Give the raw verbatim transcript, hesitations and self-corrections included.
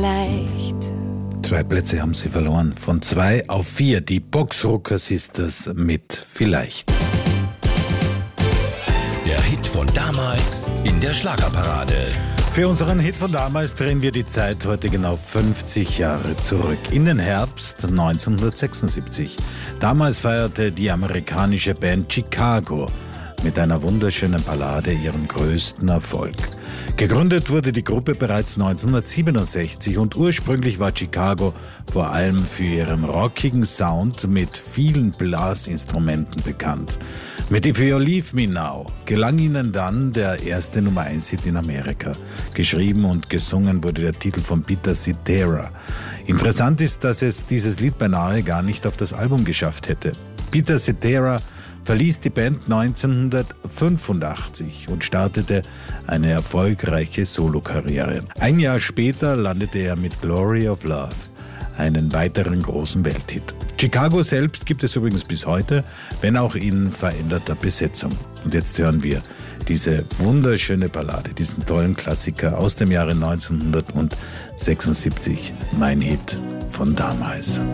vielleicht. Zwei Plätze haben sie verloren. Von zwei auf vier. Die Boxrucker Sisters mit Vielleicht. Der Hit von damals in der Schlagerparade. Für unseren Hit von damals drehen wir die Zeit heute genau fünfzig Jahre zurück. In den Herbst neunzehnhundertsechsundsiebzig. Damals feierte die amerikanische Band Chicago mit einer wunderschönen Ballade ihren größten Erfolg. Gegründet wurde die Gruppe bereits neunzehnhundertsiebenundsechzig und ursprünglich war Chicago vor allem für ihren rockigen Sound mit vielen Blasinstrumenten bekannt. Mit If You Leave Me Now gelang ihnen dann der erste Nummer eins Hit in Amerika. Geschrieben und gesungen wurde der Titel von Peter Cetera. Interessant ist, dass es dieses Lied beinahe gar nicht auf das Album geschafft hätte. Peter Cetera verließ die Band neunzehnhundertfünfundachtzig und startete eine erfolgreiche Solokarriere. Ein Jahr später landete er mit Glory of Love, einen weiteren großen Welthit. Chicago selbst gibt es übrigens bis heute, wenn auch in veränderter Besetzung. Und jetzt hören wir diese wunderschöne Ballade, diesen tollen Klassiker aus dem Jahre neunzehnhundertsechsundsiebzig, mein Hit von damals.